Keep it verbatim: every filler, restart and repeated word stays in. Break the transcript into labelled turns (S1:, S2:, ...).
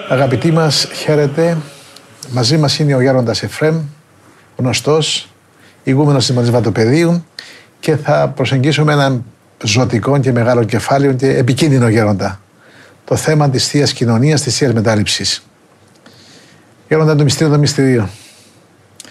S1: Αγαπητοί μας, χαίρετε. Μαζί μας είναι ο Γέροντας Εφραίμ, γνωστός, ηγούμενος της Μονής Βατοπεδίου, και θα προσεγγίσουμε έναν ζωτικό και μεγάλο κεφάλαιο και επικίνδυνο γέροντα. Το θέμα της Θείας Κοινωνίας, της Θείας Μετάληψης. Γέροντα, το μυστήριο των μυστηρίων.